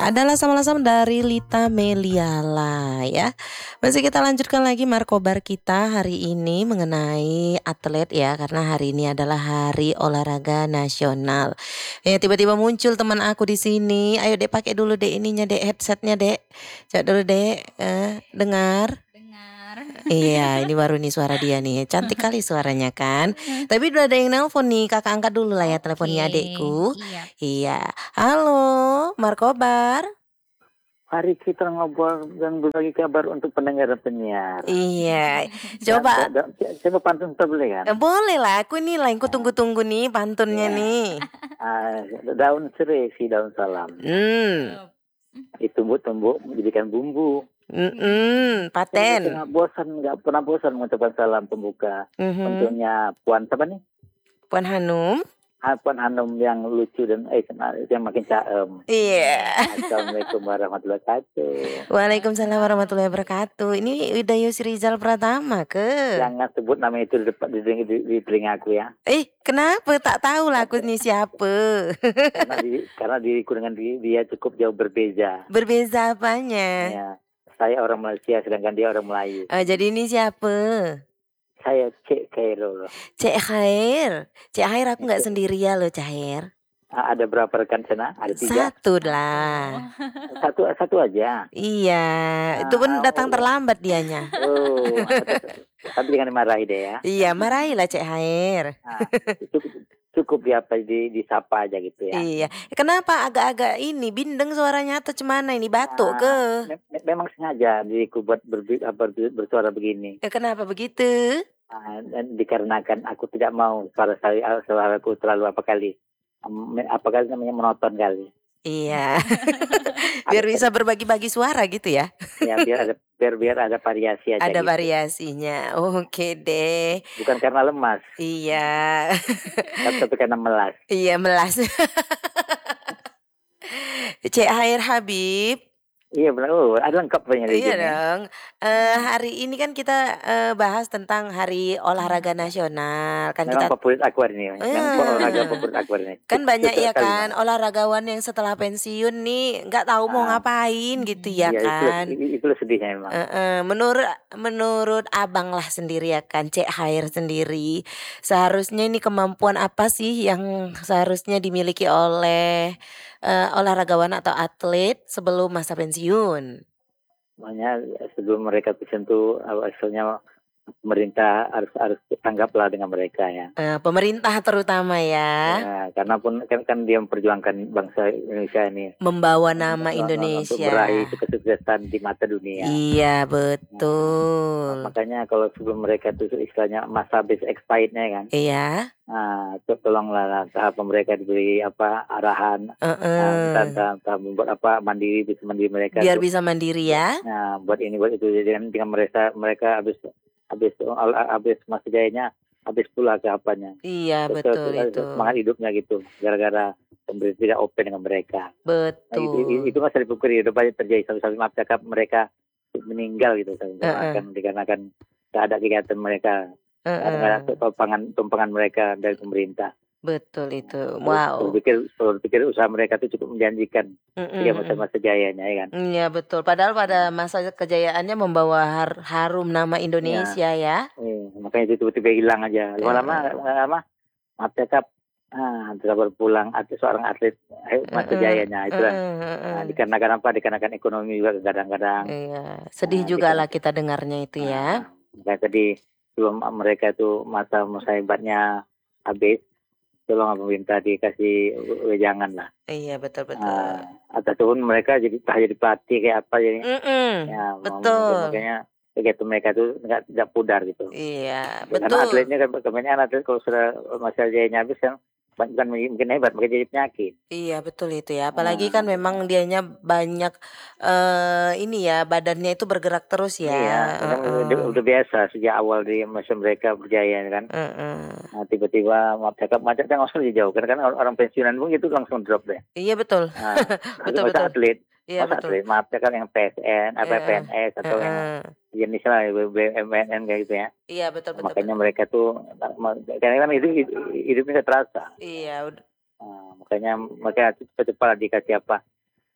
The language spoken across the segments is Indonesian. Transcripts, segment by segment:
adalah Sama-Sama dari Lita Meliala ya. Masih kita lanjutkan lagi Markobar kita hari ini mengenai atlet ya, karena hari ini adalah Hari Olahraga Nasional. Ya tiba-tiba muncul teman aku di sini. Ayo Dek, pakai dulu Dek ininya Dek, headsetnya Dek. Coba dulu Dek, dengar. Iya, ini baru nih suara dia nih. Cantik kali suaranya kan. Tapi udah ada yang nelpon nih, kakak angkat dulu lah ya teleponnya adekku. Iya. Iya, halo Markobar. Mari kita ngobrol dan berbagi kabar untuk pendengar dan penyiar. Iya, coba. Coba pantun boleh kan? Boleh lah, aku nih lah yang kutunggu-tunggu nih pantunnya nih. Daun serai si daun salam. Ditumbuk-tumbuk menjadikan bumbu. Paten. Nggak pernah bosan mengucapkan salam pembuka. Tentunya Puan apa nih? Puan Hanum. Puan Hanum yang lucu dan yang makin caem. Iya. Assalamualaikum warahmatullahi wabarakatuh. Waalaikumsalam warahmatullahi wabarakatuh. Ini Ida Yusri Rizal Pratama ke. Jangan sebut nama itu di telinga aku ya. Kenapa? Tak tahu lah aku ini siapa. karena diriku dengan dia cukup jauh berbeza. Berbeza apanya? Ya, saya orang Malaysia sedangkan dia orang Melayu. Jadi ini siapa? Saya Cik Khairul. Cik Khair aku nggak sendirian loh Cik Khair. Ada berapa rekan sana? Ada 3? Satu lah. Satu aja. Iya, itu pun datang terlambat dianya. Tapi jangan dimarahi deh ya. Iya, marahilah Cik Khair. Cukup disapa aja gitu ya. Iya. Kenapa agak-agak ini bindeng suaranya atau cemana ini, batuk ke? Memang sengaja diriku buat bersuara begini. Kenapa begitu? Dan dikarenakan aku tidak mau suaraku terlalu apa kali namanya monoton kali. Iya. Biar bisa berbagi-bagi suara gitu ya. Ya, biar ada variasi aja. Ada gitu. Variasinya. Oke deh. Bukan karena lemas. Iya. Tapi karena melas. Iya, melas. Cik Khair Habib. Iya benar, ada lengkap banyak. Iya dong. Hari ini kan kita bahas tentang Hari Olahraga Nasional. Kan memang kita favorit aku ini. Olahraga favorit aku ini. Kan banyak ya kan olahragawan yang setelah pensiun nih nggak tahu mau ngapain gitu ya kan. Itu sedihnya memang. Menurut abang lah sendiri ya kan, Cik Khair sendiri, seharusnya ini kemampuan apa sih yang seharusnya dimiliki oleh olahragawan atau atlet sebelum masa pensiun? Makanya sebelum mereka pensiun tuh asalnya pemerintah harus tanggaplah dengan mereka ya. Pemerintah terutama ya. Karena pun kan dia memperjuangkan bangsa Indonesia ini. Membawa nama Indonesia. Untuk meraih kesuksesan di mata dunia. Iya betul. Makanya kalau sebelum mereka tuh istilahnya masa base expirednya kan. Iya. Tolonglah tahap mereka diberi arahan, entah membuat mandiri, bisa mandiri mereka. Biar bisa mandiri ya. Buat ini buat itu, jadi dengan mereka habis masa jayanya habis pula ke apanya. Iya betul itu. Semangat hidupnya gitu, gara-gara pemerintah tidak open dengan mereka. Betul. Itu nggak usah dipukuli, itu banyak terjadi satu-satu maaf cakap mereka meninggal gitu, dikarenakan tidak ada kegiatan mereka. Ada tumpangan mereka dari pemerintah. Betul itu. Wow. Berpikir usaha mereka itu cukup menjanjikan ketika masa jayanya ya kan. Iya betul. Padahal pada masa kejayaannya membawa harum nama Indonesia ya. Makanya itu tiba-tiba hilang aja. Lama-lama maaf cakap baru pulang seorang atlet masa jayanya itulah. Dikarenakan apa? Dikarenakan ekonomi juga kadang-kadang. Iya. Sedih juga lah kita dengarnya itu ya. Tadi sebelum mereka itu masa hebatnya habis, tolong pemerintah dikasih wejangan lah. Iya betul. Ataupun mereka jadi pelatih kayak apa jadi. Betul. Makanya kegiatan mereka itu tidak pudar gitu. Iya betul. betul. Karena atletnya kan kebanyakan atlet kalau sudah masa jayanya habis kan bukan mungkin hebat, mungkin jadi penyakit. Iya betul itu ya. Apalagi kan memang dianya banyak ini ya, badannya itu bergerak terus ya. Iya, udah biasa sejak awal di masa mereka berjaya kan. Tiba-tiba macam nggak usah jauh, karena kan orang pensiunan pun itu langsung drop deh. Iya betul. Betul. Atlet. Iya betul. Atlet, kan yang PSN, PNS atau yang jenisnya BUMN kayak gitu ya. Iya betul. Makanya mereka tuh karena kan hidupnya terasa. Iya. Makanya mereka cepat dikasih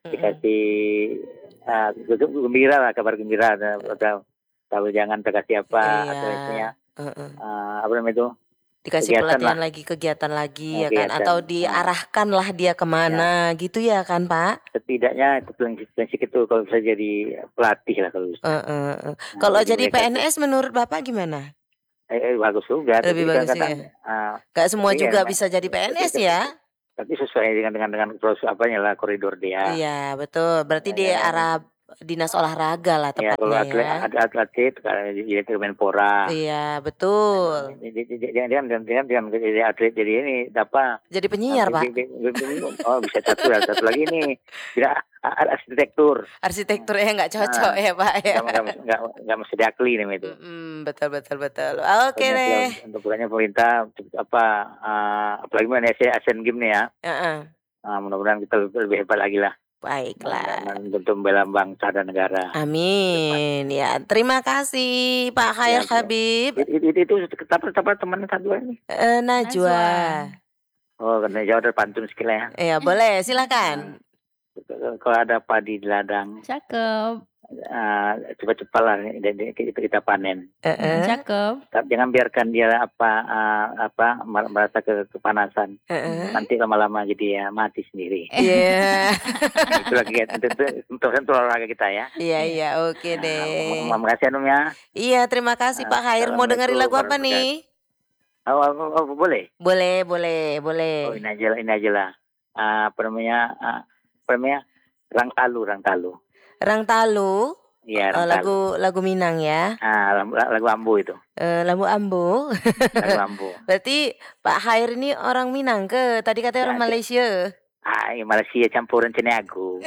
dikasih gembira lah, kabar gembira, atau tahu jangan terkasih apa, atau Iya, misalnya heeh. apa namanya itu, Dikasih kegiatan lah, kegiatan lagi ya kan, kegiatan. atau diarahkanlah dia Ya, kemana gitu ya kan Pak? setidaknya itu prinsip itu kalau bisa jadi pelatih lah kalau bisa. Heeh, heeh. Nah, Kalau bagi jadi mereka tuh, PNS menurut Bapak gimana? bagus juga, Lebih tapi bagus kadang-kadang, ya? Gak semua tapi ya, juga bisa jadi PNS tapi, ya? tapi sesuai dengan proses apanya lah, koridor dia. Iya betul, berarti Ya, di ya, arah dinas olahraga lah ya, kalau tepatnya ya? atlet jadi Kemenpora. Iya betul, Jangan jadi atlet jadi ini apa, jadi penyiar Pak? oh bisa satu lagi ini tidak arsitektur. Arsitekturnya nggak cocok Nah, ya Pak ya? nggak mesti diakui nih itu. Betul betul betul, oke Pokoknya deh, untuk bukannya pemerintah apa, apalagi mana Asian Games nih ya. heeh. Mudah-mudahan kita lebih hebat lagi lah, Baiklah. untuk membela bangsa dan negara ke depan. Amin. Ya, terima kasih Pak Khair Ya, Habib. itu apa teman satu ini. Najwa. Oh, karena jauh dari pantun sekali ya. Ya, boleh, silakan. Kalau ada padi di ladang, Cakep. cepat-cepat lah kita panen. Heeh. Cakep. Tapi jangan biarkan dia merasa kepanasan. Heeh. Nanti lama-lama jadi ya mati sendiri. Iya. Itu lagi untuk olahraga kita ya. Iya, oke deh. Terima kasih Anum ya. Iya, terima kasih Pak Khair. Mau dengerin lagu apa nih? Boleh. Boleh. Oh, ini aja lah. Apa namanya? Rang Talu. Rang Talu. Iya, Rang Talu. Lagu Minang ya. Lagu Ambo itu. Lagu Ambo. Lagu Ambo. Berarti Pak Khair ini orang Minang ke? Tadi katanya orang Malaysia. Malaysia campuran Ceneago.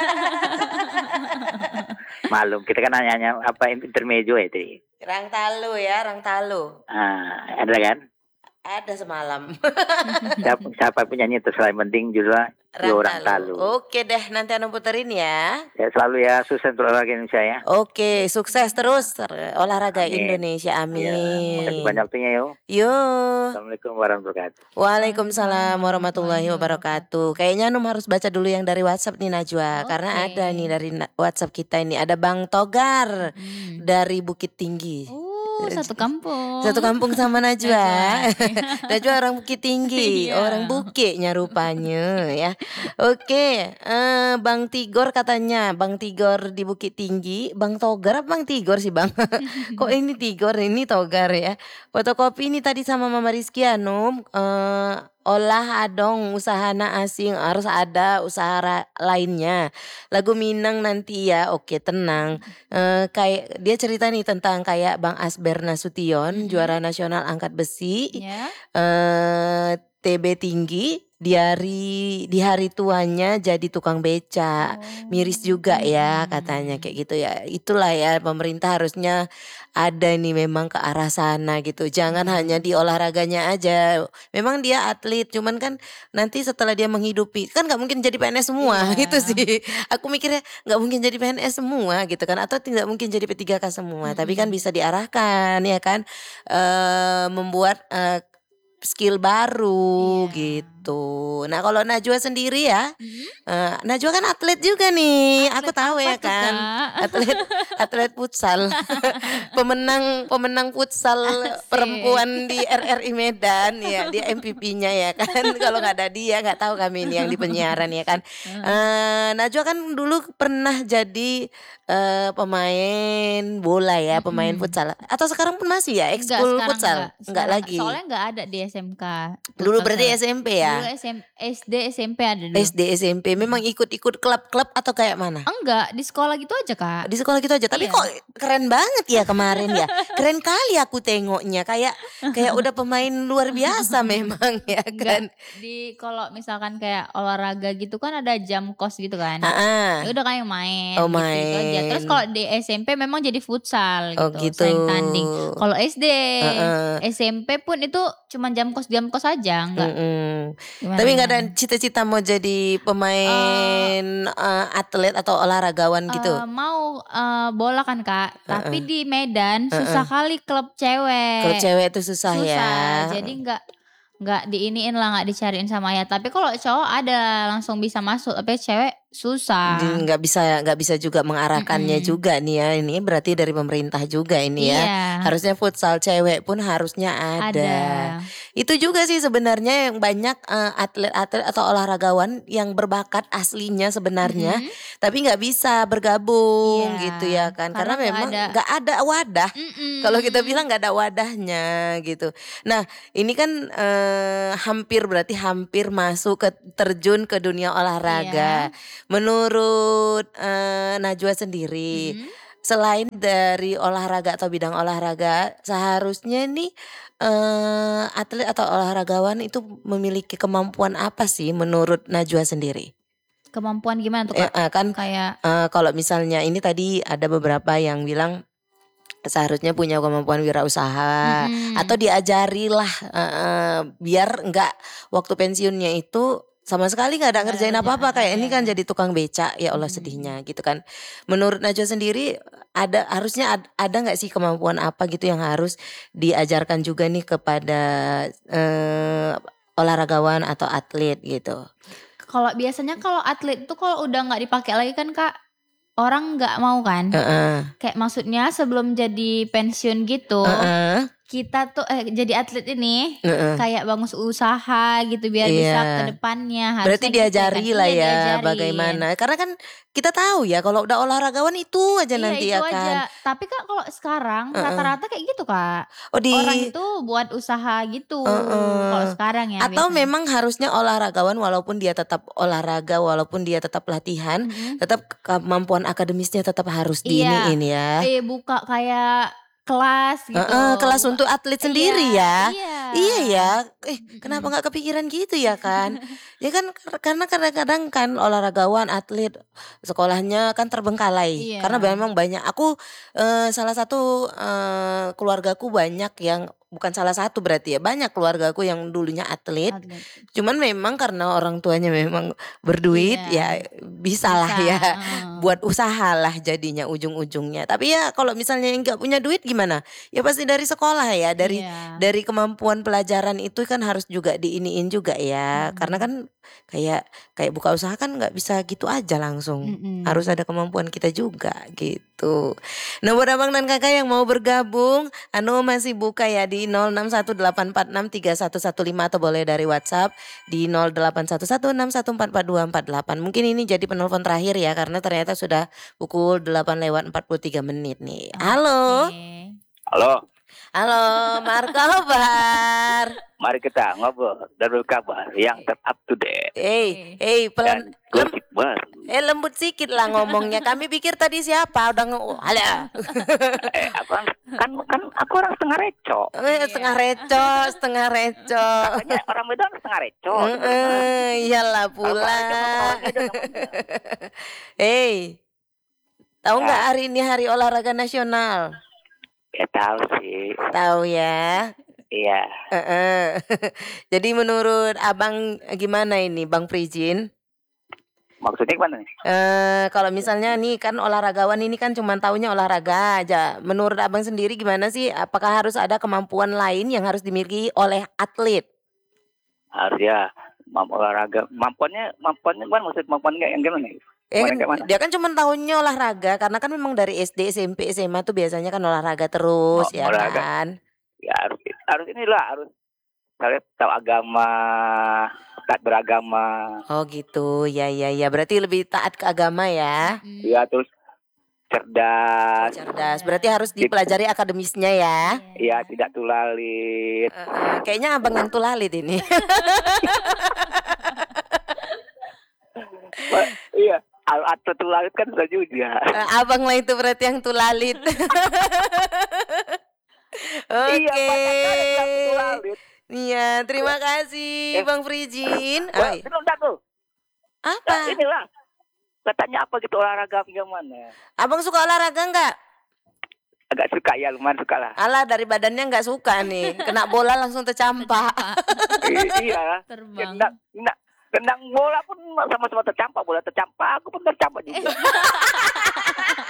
Malum, kita kan hanya intermedio ya tadi. Rang Talu ya, Rang Talu. Ada kan? Ada semalam. Siapa penyanyi terserah, yang penting judulnya Rang Talu. Oke deh, nanti Anu puterin ya. Ya selalu ya, sukses untuk olahraga Indonesia ya. Oke, sukses terus olahraga Indonesia. Ya, makasih banyak waktunya Yo. Assalamualaikum warahmatullahi wabarakatuh. Waalaikumsalam warahmatullahi wabarakatuh. Kayaknya Num harus baca dulu yang dari WhatsApp nih Najwa. Oke. Karena ada nih dari WhatsApp kita ini. Ada Bang Togar dari Bukit Tinggi. Satu kampung. Satu kampung sama Najwa. Najwa orang Bukit Tinggi, Iya. orang Bukitnya rupanya ya. Oke, Bang Tigor katanya, Bang Tigor di Bukit Tinggi. Bang Togar apa Bang Tigor sih Bang? Kok ini Tigor, ini Togar ya. Fotokopi ini tadi sama Mama Rizky Anum. Olah adong usahana asing, harus ada usaha lainnya. Lagu Minang nanti ya, oke tenang. Kayak dia cerita nih tentang kayak Bang Asber Nasution, juara nasional angkat besi, Ya. TB tinggi, di hari tuanya jadi tukang beca. Miris juga ya katanya kayak gitu ya. Itulah ya, pemerintah harusnya ada nih memang ke arah sana gitu. Jangan hanya di olahraganya aja. Memang dia atlet, cuman kan nanti setelah dia menghidupi, kan nggak mungkin jadi PNS semua. Iya. Itu sih. Aku mikirnya nggak mungkin jadi PNS semua gitu kan, atau tidak mungkin jadi P3K semua. Tapi kan bisa diarahkan ya kan, membuat skill baru gitu. Nah kalau Najwa sendiri ya, Najwa kan atlet juga nih. Aku tahu ya kan, atlet futsal, pemenang futsal perempuan di RRI Medan ya, dia MVP-nya ya kan. Kalau nggak ada dia nggak tahu kami ini yang di penyiaran ya kan. Najwa kan dulu pernah jadi pemain bola ya, pemain futsal. Atau sekarang pun masih ya, ekskul futsal? Enggak lagi. Soalnya nggak ada di SMK. Dulu berarti SMP ya? Dulu SD SMP ada dulu. SD SMP memang ikut klub-klub atau kayak mana? Enggak, di sekolah gitu aja Kak. Di sekolah gitu aja. Tapi kok keren banget ya kemarin ya. Keren kali aku tengoknya, kayak udah pemain luar biasa memang ya kan. Di kalau misalkan kayak olahraga gitu kan ada jam kos gitu kan. Ya udah kayak main. Oh, gitu aja. Terus kalau di SMP memang jadi futsal gitu. Oh gitu. Sering tanding. Kalau SD, SMP pun itu cuma jam kos aja, enggak. Tapi nggak ada cita-cita mau jadi pemain atlet atau olahragawan gitu? Mau bola kan Kak, tapi di Medan susah kali klub cewek. Klub cewek itu susah ya. Jadi nggak diiniin lah, nggak dicariin sama ayah. Tapi kalau cowok ada langsung bisa masuk, tapi cewek susah. Nggak bisa juga mengarahkannya juga nih ya. Ini berarti dari pemerintah juga ini ya. Iya. Harusnya futsal cewek pun harusnya ada. Itu juga sih sebenarnya yang banyak atlet-atlet atau olahragawan yang berbakat aslinya sebenarnya, tapi nggak bisa bergabung gitu ya kan. Karena memang nggak ada wadah. Kalau kita bilang nggak ada wadahnya gitu. Nah ini kan berarti hampir masuk terjun ke dunia olahraga. Menurut Najwa sendiri, selain dari olahraga atau bidang olahraga, seharusnya nih atlet atau olahragawan itu memiliki kemampuan apa sih menurut Najwa sendiri? Kemampuan gimana tuh Kak? Kan kayak kalau misalnya ini tadi ada beberapa yang bilang seharusnya punya kemampuan wirausaha atau diajarilah biar enggak waktu pensiunnya itu sama sekali nggak ada ngerjain apa-apa kayak ini kan jadi tukang becak, ya Allah sedihnya gitu kan. Menurut Najwa sendiri harusnya ada nggak sih kemampuan apa gitu yang harus diajarkan juga nih kepada olahragawan atau atlet gitu? Kalau biasanya kalau atlet itu kalau udah nggak dipakai lagi kan Kak, orang nggak mau kan. Kayak maksudnya sebelum jadi pensiun gitu, kita tuh jadi atlet ini kayak bangun usaha gitu biar bisa ke depannya. Berarti diajari lah ya bagaimana. Karena kan kita tahu ya kalau udah olahragawan itu aja nanti itu akan. Aja. Tapi Kak kalau sekarang rata-rata kayak gitu Kak. Orang itu buat usaha gitu kalau sekarang ya. Atau memang harusnya olahragawan walaupun dia tetap olahraga, walaupun dia tetap latihan, tetap kemampuan akademisnya tetap harus diiniin ya. Buka kayak kelas gitu. Kelas untuk atlet sendiri ya. Iya ya. Kenapa nggak kepikiran gitu ya kan? Ya kan karena kadang-kadang kan olahragawan atlet sekolahnya kan terbengkalai. Karena memang banyak. Aku salah satu keluargaku banyak yang bukan salah satu berarti ya, banyak keluargaku yang dulunya atlet. Cuman memang karena orang tuanya memang berduit ya bisalah ya buat usaha lah jadinya ujung-ujungnya. Tapi ya kalau misalnya nggak punya duit gimana? Ya pasti dari sekolah ya, dari kemampuan pelajaran itu kan harus juga diiniin juga ya. Karena kan kayak buka usaha kan nggak bisa gitu aja langsung. Harus ada kemampuan kita juga gitu. Nah buat abang dan kakak yang mau bergabung, masih buka ya di 0618463115 atau boleh dari WhatsApp di 081161444248. Mungkin ini jadi penelpon terakhir ya karena ternyata sudah pukul 8:43 nih. Halo. Halo, Markobar. Mari kita ngobrol dari kabar yang up to date. Pelan. Lembut sikit lah ngomongnya. Kami pikir tadi siapa udah ada. Kan aku orang setengah reco. Setengah reco. Katanya orang Medan setengah reco. Iyalah pula. Tahu nggak hari ini hari olahraga nasional? Ya tahu sih. Tahu ya. Iya. Jadi menurut abang gimana ini Bang Prijin? Maksudnya gimana nih? Kalau misalnya nih kan olahragawan ini kan cuma taunya olahraga aja. Menurut abang sendiri gimana sih? Apakah harus ada kemampuan lain yang harus dimiliki oleh atlet? Harus ya. Olahraga. Kemampuannya gimana? Maksud kemampuannya yang gimana nih? Dia kan cuma tahunya olahraga karena kan memang dari SD, SMP, SMA tuh biasanya kan olahraga terus ya olahraga. Kan. Ya harus tahu agama, taat beragama. Oh gitu, ya. Berarti lebih taat ke agama ya? Iya terus cerdas. Berarti harus dipelajari akademisnya ya? Iya tidak tulalit. Kayaknya abang yang tulalit ini. Iya. Atau tulalit kan bisa juga. Abang lah itu berarti yang tulalit. Oke. Iya, terima kasih Bang Prijin. Apa? Inilah. Katanya apa gitu olahraga gimana? Abang suka olahraga enggak? Agak suka ya, lumayan suka lah. Alah dari badannya enggak suka nih. Kena bola langsung tercampak. Iya. Terbang. Tendang bola pun sama-sama tercampak, bola tercampak, aku pun tercampak juga.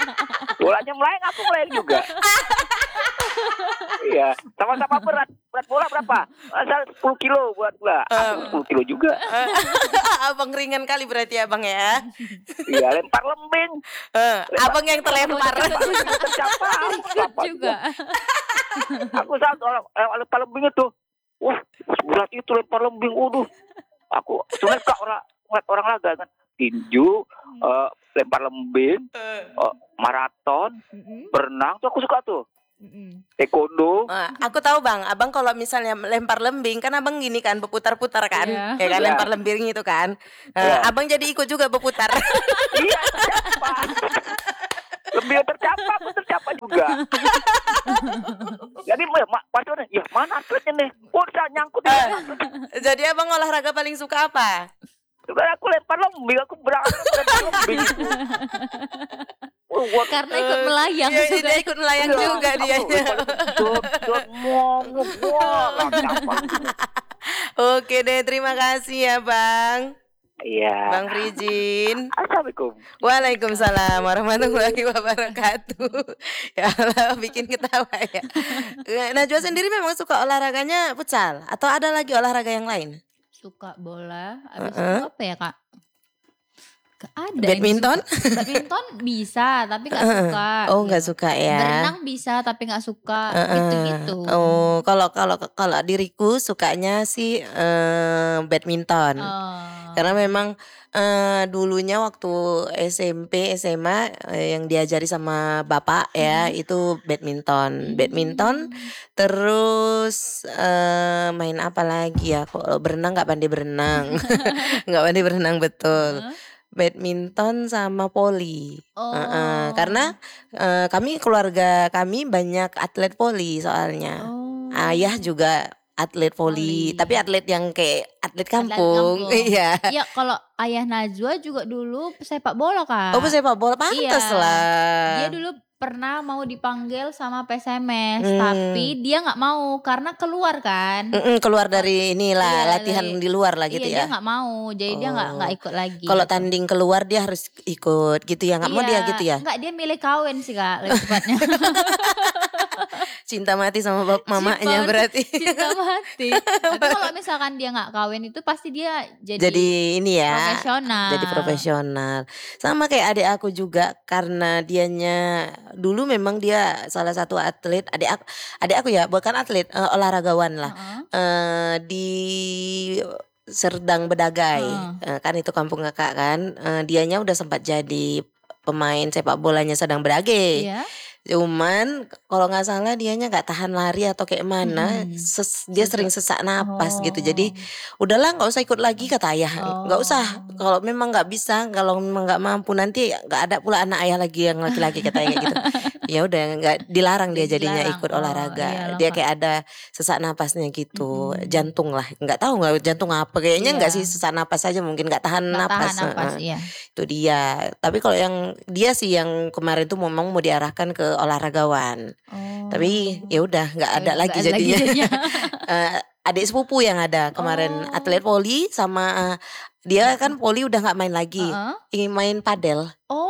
Bolanya melayang, aku melayang juga. Iya, sama-sama berat bola berapa? Asal 10 kilo buat bola. Aku 10 kilo juga. Abang ringan kali berarti abang ya. Iya, lempar lembing. Abang yang terlempar. Tercapai. Ikut juga. Aku saat orang lempar lembing itu, wah seberat itu lempar lembing, aku suka orang laga kan, tinju, lempar lembing, maraton, berenang tuh aku suka tuh. Taekwondo. Aku tahu bang, abang kalau misalnya lempar lembing kan abang gini kan berputar-putar kan, ya kan lempar lembing itu kan, abang jadi ikut juga berputar. Iya, tercapai. Lebih tercapai juga. Jadi pacarnya, ya mana atletnya nih? Saya nyangkut. Jadi abang olahraga paling suka apa? Suka aku lempar lembing, aku berangkat lempar lembing. Karena ikut melayang juga. Dia ikut melayang juga dia. Oke deh, terima kasih ya bang. Iya. Bang Frijin. Assalamualaikum. Waalaikumsalam warahmatullahi wabarakatuh. Ya Allah, bikin ketawa ya. Najwa sendiri memang suka olahraganya futsal atau ada lagi olahraga yang lain? Suka bola, habis itu apa ya kak? Ada badminton? Badminton bisa tapi gak suka. Oh gak suka ya. Berenang bisa tapi gak suka. Gitu-gitu. Oh kalau diriku sukanya sih badminton. Karena memang dulunya waktu SMP SMA yang diajari sama bapak ya itu badminton. Terus main apa lagi ya? Kalau berenang nggak pandai berenang, nggak pandai berenang betul. Badminton sama voli. Karena keluarga kami banyak atlet voli soalnya. Ayah juga atlet voli, tapi atlet yang kayak atlet kampung. Iya. Iya, kalau ayah Najwa juga dulu pesepak bola kan. Oh, pesepak bola, pantas lah. Dia dulu pernah mau dipanggil sama PSMS, tapi dia nggak mau karena keluar kan. Keluar dari inilah latihan di luar lah gitu ya. Dia nggak mau, jadi dia nggak ikut lagi. Kalau tanding keluar dia harus ikut gitu ya, nggak mau dia gitu ya? Nggak, dia milih kawin sih kak, lebih tepatnya. Cinta mati sama mamanya berarti. Cinta mati. Tapi kalau misalkan dia nggak kawin itu pasti dia jadi ini ya. Profesional. Jadi profesional. Sama kayak adik aku juga karena dianya dulu memang dia salah satu atlet. Adik aku ya bukan atlet, olahragawan lah. Di Serdang Bedagai. Kan itu kampung kakak kan. Dianya udah sempat jadi pemain sepak bolanya Serdang Bedagai. Cuman kalau nggak salah dianya nggak tahan lari atau kayak mana, dia sering sesak napas gitu. Jadi udahlah nggak usah ikut lagi kata ayah, nggak usah. Kalau memang nggak bisa, kalau memang nggak mampu nanti nggak ada pula anak ayah lagi yang laki-laki katanya gitu. Ya udah nggak dilarang dia jadinya ikut olahraga. Dia kayak ada sesak napasnya gitu, jantung lah. Nggak tahu nggak jantung apa kayaknya nggak sih sesak napas aja mungkin nggak tahan napas. Itu dia. Tapi kalau yang dia sih yang kemarin tuh memang mau diarahkan ke olahragawan. Tapi ya udah nggak ada lagi jadinya. Adik sepupu yang ada kemarin atlet voli sama dia kan voli udah nggak main lagi, ingin main padel.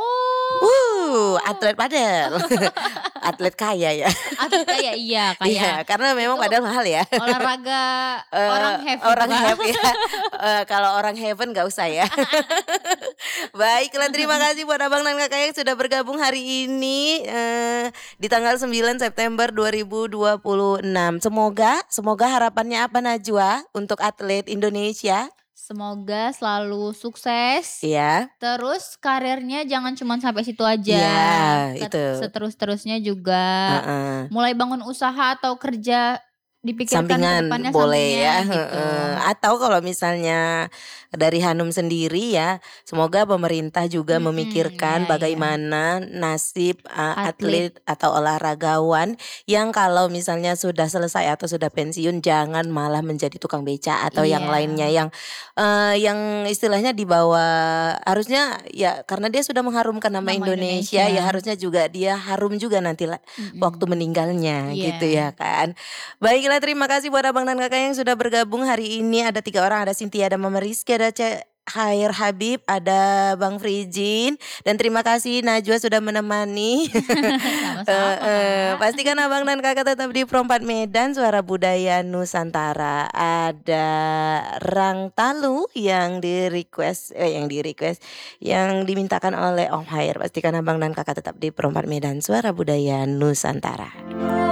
Atlet padel. Atlet kaya ya. Atlet kaya iya kaya. Iya, karena memang padel mahal ya. Olahraga orang have ya. Kalau orang heaven nggak usah ya. Baiklah, terima kasih buat abang dan kakak yang sudah bergabung hari ini di tanggal 9 September 2026. Semoga harapannya apa Najwa untuk atlet Indonesia? Semoga selalu sukses. Iya. Terus karirnya jangan cuma sampai situ aja. Iya, itu. Seterus-terusnya juga. Mulai bangun usaha atau kerja dipikirkan sampingan kedepannya boleh ya gitu. Atau kalau misalnya dari Hanum sendiri ya, semoga pemerintah juga memikirkan bagaimana nasib atlet atau olahragawan yang kalau misalnya sudah selesai atau sudah pensiun jangan malah menjadi tukang beca atau yang lainnya yang istilahnya dibawa, harusnya ya karena dia sudah mengharumkan nama Indonesia ya harusnya juga dia harum juga nanti waktu meninggalnya gitu ya kan. Baiklah, terima kasih buat abang dan kakak yang sudah bergabung hari ini. Ada 3 orang, ada Cynthia, ada Mama Rizky, ada Khair Habib, ada Bang Frijin, dan terima kasih Najwa sudah menemani. Sama-sama. Pastikan abang dan kakak tetap di Pro 4 Medan, Suara Budaya Nusantara. Ada Rang Talu yang yang dimintakan oleh Om Khair. Pastikan abang dan kakak tetap di Pro 4 Medan, Suara Budaya Nusantara.